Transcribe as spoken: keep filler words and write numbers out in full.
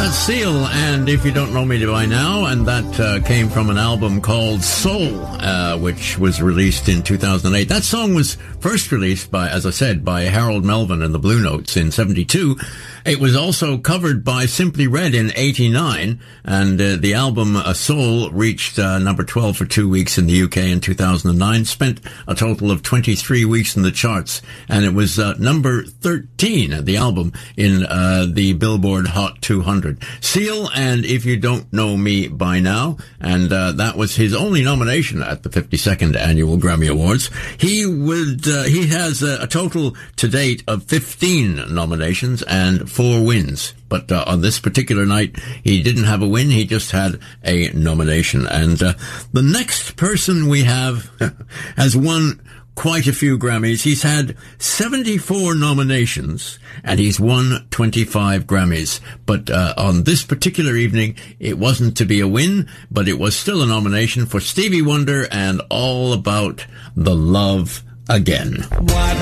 That's Seal, and If You Don't Know Me By Now, and that uh, came from an album called Soul, uh, which was released in two thousand eight. That song was first released by, as I said, by Harold Melvin and the Blue Notes in seventy-two. It was also covered by Simply Red in eighty-nine, and uh, the album uh, Soul reached uh, number twelve for two weeks in the U K in two thousand nine, spent a total of twenty-three weeks in the charts, and it was uh, number thirteen, the album, in uh, the Billboard Hot two hundred. Seal and If You Don't Know Me By Now, and uh, that was his only nomination at the fifty-second Annual Grammy Awards. He would uh, he has a, a total to date of fifteen nominations and four wins. But uh, on this particular night, he didn't have a win. He just had a nomination. And uh, the next person we have has won quite a few Grammys. He's had seventy-four nominations, and he's won twenty-five Grammys. But uh, on this particular evening, it wasn't to be a win, but it was still a nomination for Stevie Wonder and All About the Love Again.